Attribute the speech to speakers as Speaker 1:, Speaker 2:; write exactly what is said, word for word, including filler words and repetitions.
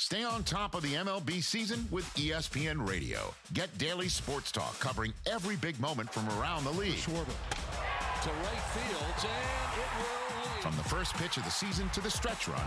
Speaker 1: Stay on top of the M L B season with E S P N Radio. Get daily sports talk covering every big moment from around the league.
Speaker 2: Schwarber to right field, and it will leave.
Speaker 1: From the first pitch of the season to the stretch run,